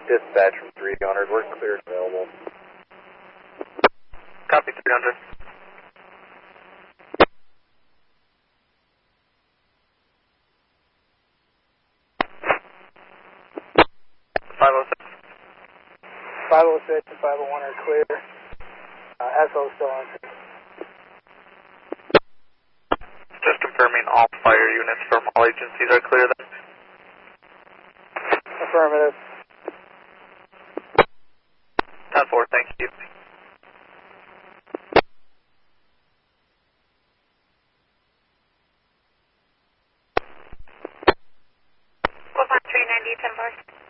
Dispatch from 300, we're clear and available. Copy 300. Five oh six and 501 are clear. SO still on. Just confirming all fire units from all agencies are clear then. Affirmative. 10-4, thank you. Wolf on 390, 10-4.